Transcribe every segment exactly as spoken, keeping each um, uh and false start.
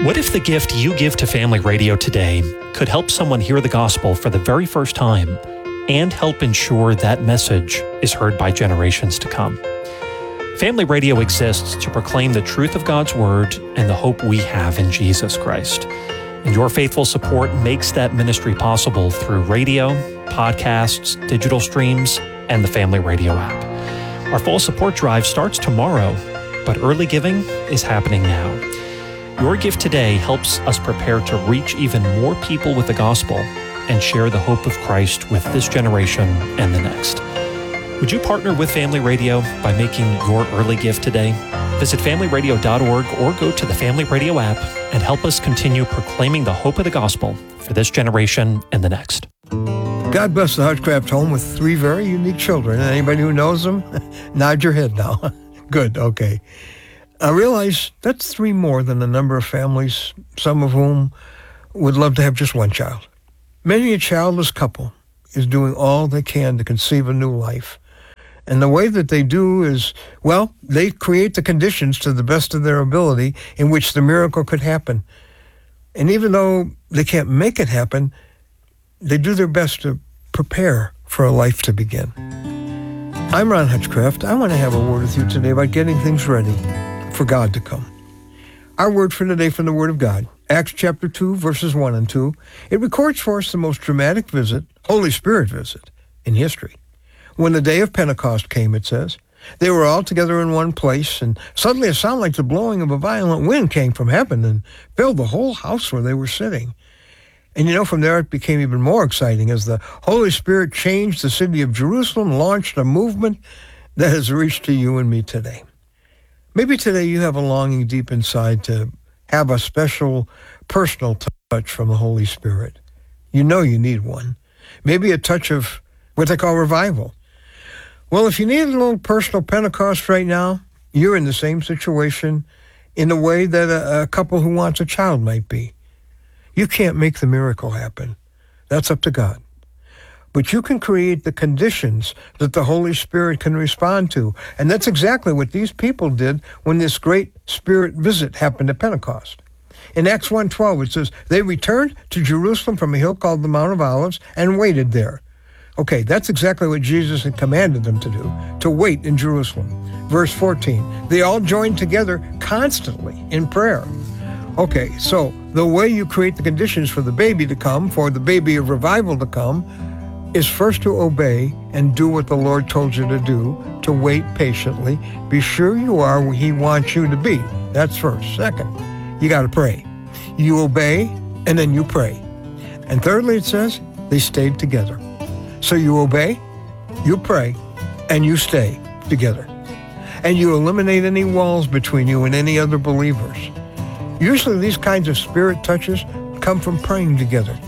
What if the gift you give to Family Radio today could help someone hear the gospel for the very first time and help ensure that message is heard by generations to come? Family Radio exists to proclaim the truth of God's Word and the hope we have in Jesus Christ. And your faithful support makes that ministry possible through radio, podcasts, digital streams, and the Family Radio app. Our fall support drive starts tomorrow, but early giving is happening now. Your gift today helps us prepare to reach even more people with the gospel and share the hope of Christ with this generation and the next. Would you partner with Family Radio by making your early gift today? Visit family radio dot org or go to the Family Radio app and help us continue proclaiming the hope of the gospel for this generation and the next. God bless the Hutchcraft home with three very unique children. And anybody who knows them, nod your head now. Good, okay. I realize that's three more than the number of families, some of whom would love to have just one child. Many a childless couple is doing all they can to conceive a new life. And the way that they do is, well, they create the conditions to the best of their ability in which the miracle could happen. And even though they can't make it happen, they do their best to prepare for a life to begin. I'm Ron Hutchcraft. I want to have a word with you today about getting things ready for God to come. Our word for today from the Word of God, Acts chapter two, verses one and two. It records for us the most dramatic visit, Holy Spirit visit, in history. When the day of Pentecost came, it says, they were all together in one place, and suddenly a sound like the blowing of a violent wind came from heaven and filled the whole house where they were sitting. And you know, from there it became even more exciting as the Holy Spirit changed the city of Jerusalem, launched a movement that has reached to you and me today. Maybe today you have a longing deep inside to have a special personal touch from the Holy Spirit. You know you need one. Maybe a touch of what they call revival. Well, if you need a little personal Pentecost right now, you're in the same situation in the way that a, a couple who wants a child might be. You can't make the miracle happen. That's up to God. But you can create the conditions that the Holy Spirit can respond to. And that's exactly what these people did when this great Spirit visit happened at Pentecost. In Acts one twelve, it says, they returned to Jerusalem from a hill called the Mount of Olives and waited there. Okay, that's exactly what Jesus had commanded them to do, to wait in Jerusalem. Verse fourteen, they all joined together constantly in prayer. Okay, so the way you create the conditions for the baby to come, for the baby of revival to come, is first to obey and do what the Lord told you to do, to wait patiently. Be sure you are where He wants you to be. That's first. Second, you got to pray. You obey, and then you pray. And thirdly, it says, they stayed together. So you obey, you pray, and you stay together. And you eliminate any walls between you and any other believers. Usually these kinds of spirit touches come from praying together.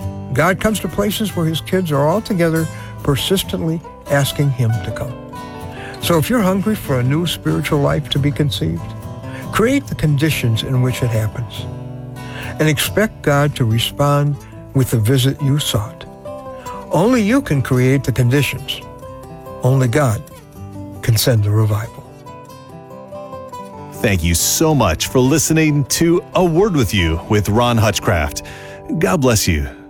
God comes to places where His kids are all together, persistently asking Him to come. So if you're hungry for a new spiritual life to be conceived, create the conditions in which it happens. And expect God to respond with the visit you sought. Only you can create the conditions. Only God can send the revival. Thank you so much for listening to A Word With You with Ron Hutchcraft. God bless you.